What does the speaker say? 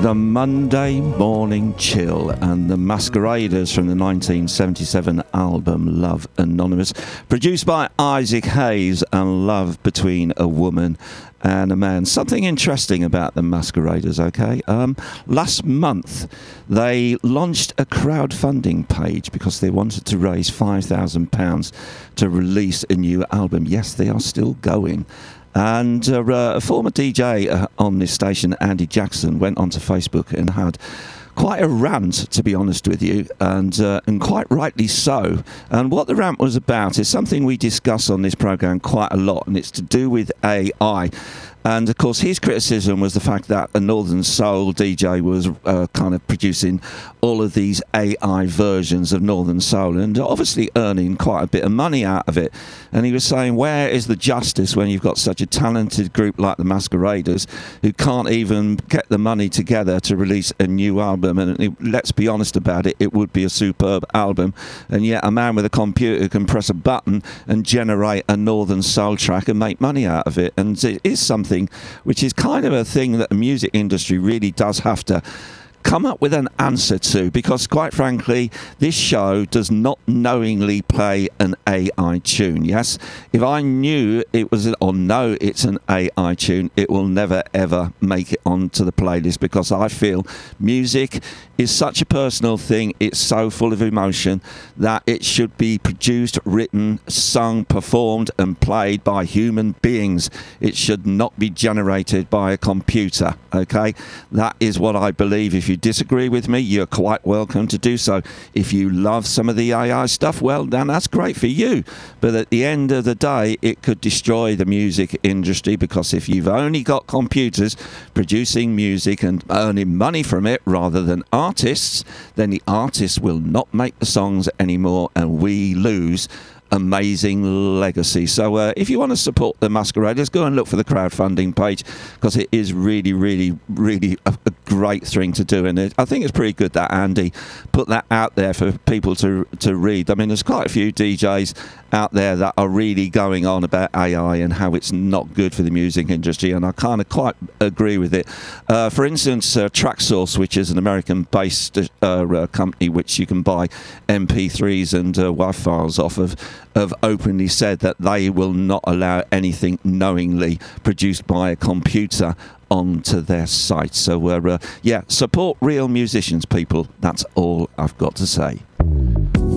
The Monday Morning Chill and the Masqueraders from the 1977 album Love Anonymous, produced by Isaac Hayes, and Love Between a Woman and a Man. Something interesting about the Masqueraders, okay? Last month, they launched a crowdfunding page because they wanted to raise £5,000 to release a new album. Yes, they are still going. And a former DJ on this station, Andy Jackson, went onto Facebook and had quite a rant, to be honest with you, and quite rightly so. And what the rant was about is something we discuss on this program quite a lot, and it's to do with AI. And, of course, his criticism was the fact that a Northern Soul DJ was kind of producing all of these AI versions of Northern Soul and obviously earning quite a bit of money out of it. And he was saying, where is the justice when you've got such a talented group like the Masqueraders who can't even get the money together to release a new album? And let's be honest about it, it would be a superb album. And yet a man with a computer can press a button and generate a Northern Soul track and make money out of it. And it is something which is kind of a thing that the music industry really does have to come up with an answer to, because quite frankly this show does not knowingly play an AI tune. Yes, if I knew it was or know it's an AI tune, it will never ever make it onto the playlist, because I feel music is such a personal thing, it's so full of emotion, that it should be produced, written, sung, performed and played by human beings. It should not be generated by a computer. Okay, that is what I believe. If you disagree with me, you're quite welcome to do so. If you love some of the AI stuff, well, then that's great for you. But at the end of the day, it could destroy the music industry, because if you've only got computers producing music and earning money from it rather than artists, then the artists will not make the songs anymore, and we lose amazing legacy. So if you want to support the Masqueraders, go and look for the crowdfunding page, because it is really, really, really a great thing to do. And I think it's pretty good that Andy put that out there for people to read. I mean, there's quite a few DJs out there that are really going on about AI and how it's not good for the music industry, and I kind of quite agree with it. For instance, Traxsource, which is an American-based company which you can buy MP3s and WAV files off of, have openly said that they will not allow anything knowingly produced by a computer onto their site. So, yeah, support real musicians, people. That's all I've got to say.